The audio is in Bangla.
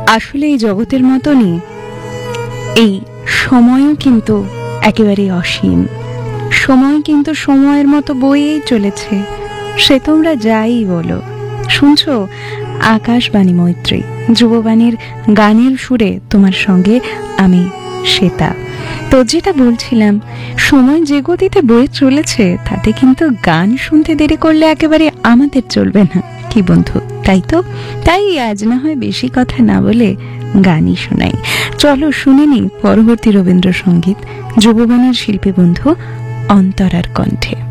আসলে এই জগতের মতনই এই সময়ও কিন্তু একেবারে অসীম। সময় কিন্তু সময়ের মতো বয়েই চলেছে, সে তোমরা যাই বলো। শুনছো আকাশবাণী মৈত্রী, যুববাণীর গানের সুরে তোমার সঙ্গে আমি শ্বেতা। তো যেটা বলছিলাম, সময় যে গতিতে বয়ে চলেছে তাতে কিন্তু গান শুনতে দেরি করলে একেবারে আমাদের চলবে না, কি বন্ধু? তাই তো, তাই আজ না হয় বেশি কথা না বলে গানই শোনাই। চলো শুনে নি পরবর্তী রবীন্দ্রসঙ্গীত যুববাণীর শিল্পী বন্ধু অন্তরার কণ্ঠে।